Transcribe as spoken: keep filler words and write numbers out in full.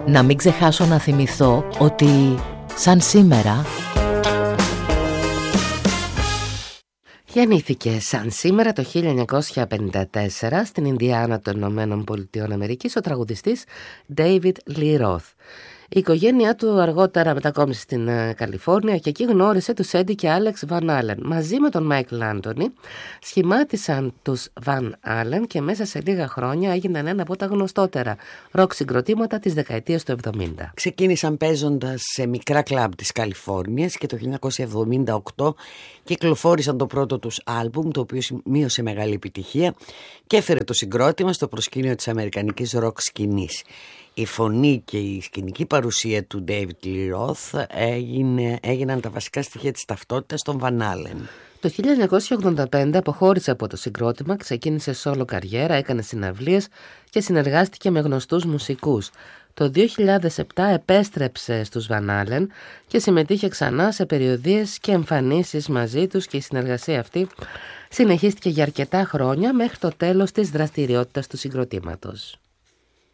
Να μην ξεχάσω να θυμηθώ ότι σαν σήμερα γεννήθηκε σαν σήμερα το χίλια εννιακόσια πενήντα τέσσερα στην Ινδιάνα των Ηνωμένων Πολιτειών Αμερικής ο τραγουδιστής David Lee Roth. Η οικογένειά του αργότερα μετακόμισε στην uh, Καλιφόρνια και εκεί γνώρισε τους Eddie και Alex Van Halen. Μαζί με τον Michael Anthony σχημάτισαν τους Van Halen και μέσα σε λίγα χρόνια έγιναν ένα από τα γνωστότερα ροκ συγκροτήματα της δεκαετίας του εβδομήντα. Ξεκίνησαν παίζοντας σε μικρά κλαμπ της Καλιφόρνιας και το χίλια εννιακόσια εβδομήντα οκτώ κυκλοφόρησαν το πρώτο τους άλμπουμ, το οποίο μείωσε μεγάλη επιτυχία και έφερε το συγκρότημα στο προσκήνιο της αμερικανικής ροκ σκηνής. Η φωνή και η σκηνική παρουσία του David Lee Roth έγινε, έγιναν τα βασικά στοιχεία της ταυτότητας των Van Halen. Το χίλια εννιακόσια ογδόντα πέντε αποχώρησε από το συγκρότημα, ξεκίνησε σόλο καριέρα, έκανε συναυλίες και συνεργάστηκε με γνωστούς μουσικούς. Το δύο χιλιάδες επτά επέστρεψε στους Van Halen και συμμετείχε ξανά σε περιοδίες και εμφανίσεις μαζί τους και η συνεργασία αυτή συνεχίστηκε για αρκετά χρόνια μέχρι το τέλος της δραστηριότητας του συγκροτήματος.